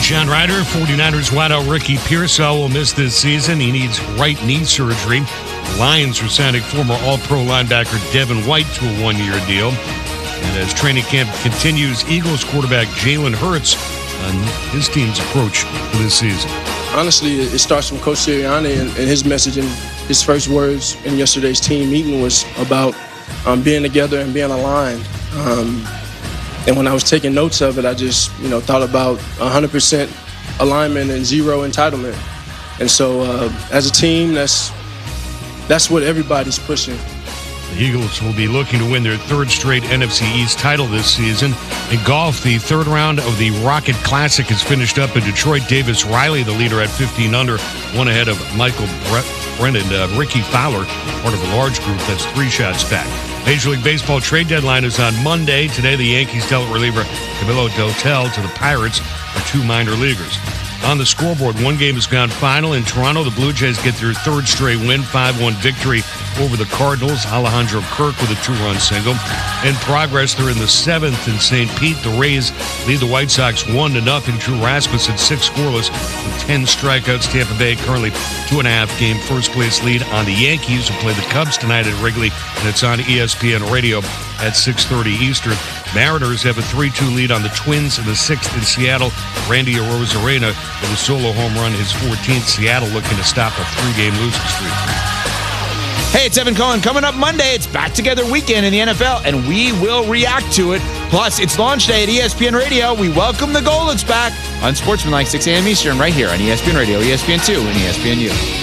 John Ryder, 49ers wideout Ricky Pearsall will miss this season. He needs right knee surgery. The Lions are signing former All-Pro linebacker Devin White to a one-year deal. And as training camp continues, Eagles quarterback Jalen Hurts on his team's approach for this season. Honestly, it starts from Coach Sirianni, and his message and his first words in yesterday's team meeting was about being together and being aligned. And when I was taking notes of it, I just, thought about 100% alignment and zero entitlement. And so as a team, that's what everybody's pushing. The Eagles will be looking to win their third straight NFC East title this season. In golf, the third round of the Rocket Classic is finished up in Detroit. Davis Riley, the leader at 15 under, one ahead of Michael Brennan. Ricky Fowler, part of a large group that's 3 shots back. Major League Baseball trade deadline is on Monday. Today, the Yankees dealt reliever Camilo Dotel to the Pirates for 2 minor leaguers. On the scoreboard, one game has gone final. In Toronto, the Blue Jays get their third straight win, 5-1 victory over the Cardinals. Alejandro Kirk with a 2-run single. In progress, they're in the 7th in St. Pete. The Rays lead the White Sox 1-0. Drew Rasmussen 6 scoreless with 10 strikeouts. Tampa Bay currently 2.5-game first-place lead on the Yankees, who play the Cubs tonight at Wrigley, and it's on ESPN Radio at 6:30 Eastern. Mariners have a 3-2 lead on the Twins in the 6th in Seattle. Randy Arozarena with a solo home run, his 14th. Seattle looking to stop a 3-game losing streak. Hey, it's Evan Cohen. Coming up Monday, it's Back Together Weekend in the NFL, and we will react to it. Plus, it's launch day at ESPN Radio. We welcome the Golets back on Sportsmanlike 6 a.m. Eastern right here on ESPN Radio, ESPN2, and ESPNU.